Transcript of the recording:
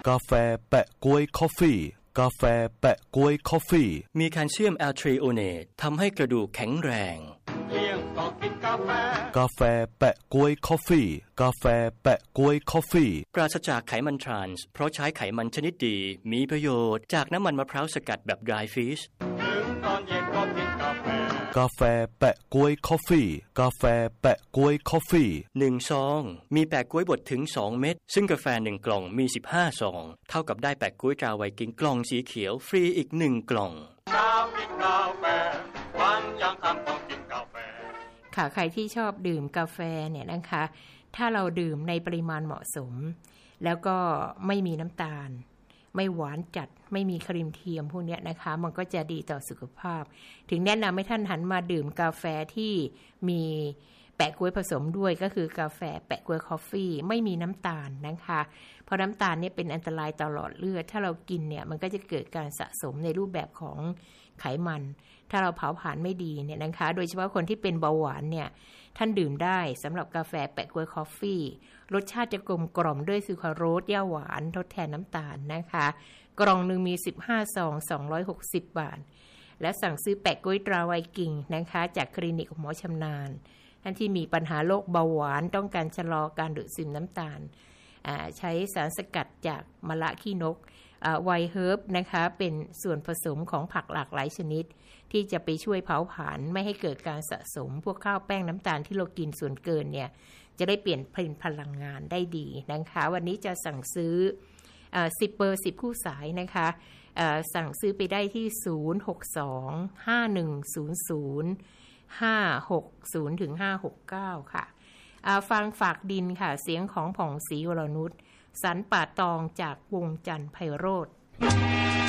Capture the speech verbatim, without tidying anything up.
กาแฟแปะก๊วยคอฟฟี่กาแฟแปะก๊วยคอฟฟี่มีแคลเซียมแอลทรีโอเนตทำให้กระดูกแข็งแรงเที่ยงก็กินกาแฟกาแฟแปะก๊วยคอฟฟี่กาแฟแปะก๊วยคอฟฟี่ปราศจากไขมันทรานส์เพราะใช้ไขมันชนิดดีมีประโยชน์จากน้ำมันมะพร้าวสกัดแบบ dry fish ถึงตอนเย็นก็กินกาแฟกาแฟแปะก๊วยคอฟฟี่กาแฟแปะก๊วยคอฟฟี่หนึ่งซองมีแปะก๊วยบดถึงสองเม็ดซึ่งกาแฟหนึ่งกล่องมีสิบห้าซองเท่ากับได้แปะก๊วยตราไวกิ้งกล่องสีเขียวฟรีอีกหนึ่งกล่องเช้ากินกาแฟวันยังค่ำต้องกินกาแฟค่ะใครที่ชอบดื่มกาแฟเนี่ยนะคะถ้าเราดื่มในปริมาณเหมาะสมแล้วก็ไม่มีน้ำตาลไม่หวานจัดไม่มีครีมเทียมพวกนี้นะคะมันก็จะดีต่อสุขภาพถึงแนะนำให้ท่านหันมาดื่มกาแฟที่มีแปะก๊วยผสมด้วยก็คือกาแฟแปะก๊วยคอฟฟี่ไม่มีน้ำตาลนะคะเพราะน้ำตาลเนี่ยเป็นอันตรายต่อหลอดเลือดถ้าเรากินเนี่ยมันก็จะเกิดการสะสมในรูปแบบของไขมันถ้าเราเผาผลาญไม่ดีเนี่ยนะคะโดยเฉพาะคนที่เป็นเบาหวานเนี่ยท่านดื่มได้สำหรับกาแฟแปะก๊วยคอฟฟี่รสชาติจะกลมกล่อมด้วยซูคราโรสย่าหวานทดแทนน้ำตาลนะคะกล่องนึงมีสิบห้าซองสองร้อยหกสิบบาทและสั่งซื้อแปะก๊วยตราไวกิ้งนะคะจากคลินิกของหมอชำนาญท่านที่มีปัญหาโรคเบาหวานต้องการชะลอการดูดซึมน้ำตาลใช้สารสกัดจากมะละขี้นกไวเฮิร์บนะคะเป็นส่วนผสมของผักหลากหลายชนิดที่จะไปช่วยเผาผลาญไม่ให้เกิดการสะสมพวกข้าวแป้งน้ำตาลที่เรากินส่วนเกินเนี่ยจะได้เปลี่ยนเป็นพลังงานได้ดีนะคะวันนี้จะสั่งซื้อสิบเบอร์สิบคู่สายนะคะสั่งซื้อไปได้ที่ศูนย์ หก สอง ห้า หนึ่ง ศูนย์ ศูนย์ ห้า หก ศูนย์ ถึง ห้า หก เก้าค่ะฟังฝากดินค่ะเสียงของผ่องศรีวรนุชสรรป่าตองจากวงจันทร์ไพโรจน์